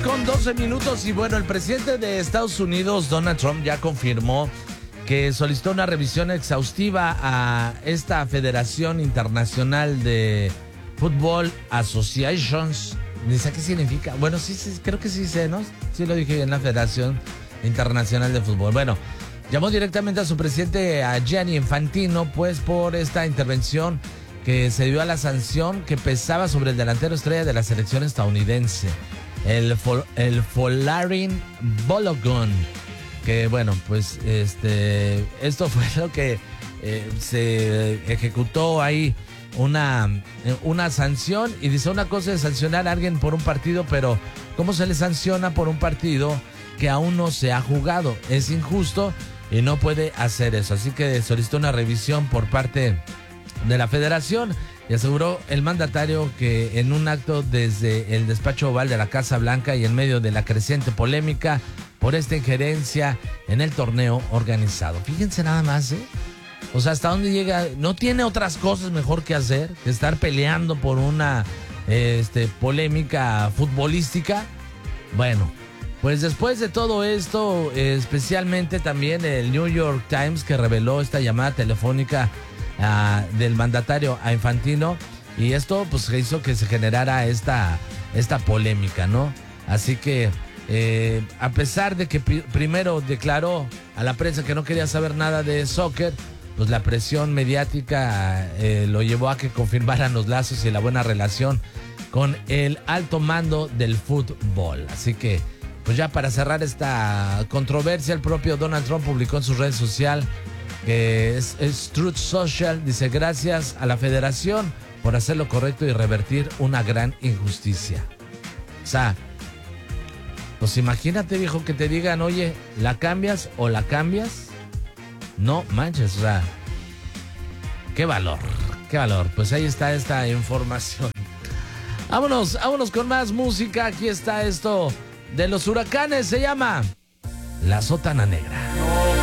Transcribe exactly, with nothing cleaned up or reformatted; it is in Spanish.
con doce minutos y bueno, el presidente de Estados Unidos, Donald Trump, ya confirmó que solicitó una revisión exhaustiva a esta Federación Internacional de Football Associations. Dice, ¿qué significa? Bueno, sí, sí, creo que sí sé, ¿no? Sí lo dije en la Federación Internacional de Fútbol. Bueno, llamó directamente a su presidente, a Gianni Infantino, pues por esta intervención que se dio a la sanción que pesaba sobre el delantero estrella de la selección estadounidense, el, Fol el Folarin Balogun, que bueno, pues este esto fue lo que eh, se ejecutó ahí, una, una sanción, y dice, una cosa es sancionar a alguien por un partido, pero ¿cómo se le sanciona por un partido que aún no se ha jugado? Es injusto y no puede hacer eso, así que solicitó una revisión por parte de la federación y aseguró el mandatario que en un acto desde el despacho oval de la Casa Blanca y en medio de la creciente polémica por esta injerencia en el torneo organizado. Fíjense nada más, ¿eh? O sea, hasta dónde llega. No tiene otras cosas mejor que hacer que estar peleando por una este, polémica futbolística. Bueno, pues después de todo esto, especialmente también el New York Times, que reveló esta llamada telefónica Uh, del mandatario a Infantino, y esto pues hizo que se generara esta, esta polémica, ¿no? Así que eh, a pesar de que pr primero declaró a la prensa que no quería saber nada de soccer, pues la presión mediática eh, lo llevó a que confirmaran los lazos y la buena relación con el alto mando del fútbol. Así que pues ya para cerrar esta controversia, el propio Donald Trump publicó en sus redes sociales, que es, es Truth Social, dice, gracias a la federación por hacer lo correcto y revertir una gran injusticia. O sea, pues imagínate, viejo, que te digan, oye, ¿la cambias o la cambias? No manches, o sea, qué valor, qué valor. Pues ahí está esta información. Vámonos, vámonos con más música. Aquí está esto de los Huracanes, se llama La Sótana Negra.